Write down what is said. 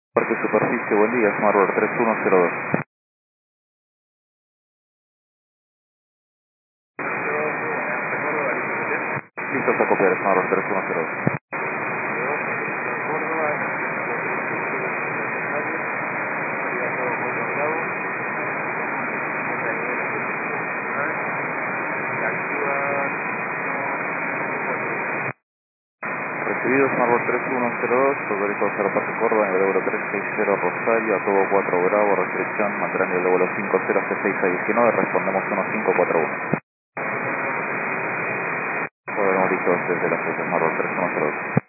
Parque Superficie, buen día, Smartboard 3102. Listos a copiar, Smartboard 3102. Recibido Smartboard 3102, autorizado a Parque Córdoba, en el vuelo 360 Rosario, a todo 4 Bravo, restricción, manteniendo el vuelo 50 C6 a 19, respondemos 1541. Podremos listos desde la